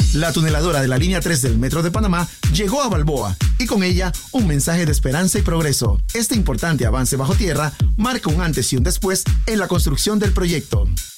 La tuneladora de la línea 3 del Metro de Panamá llegó a Balboa y con ella un mensaje de esperanza y progreso. Este importante avance bajo tierra marca un antes y un después en la construcción del proyecto.